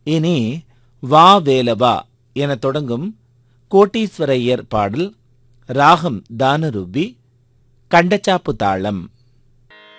இனி வா வேலவா என தொடங்கும் கோட்டீஸ்வரையர் பாடல். ராகம் தானுருப்பி, கண்டச்சாப்பு தாளம்.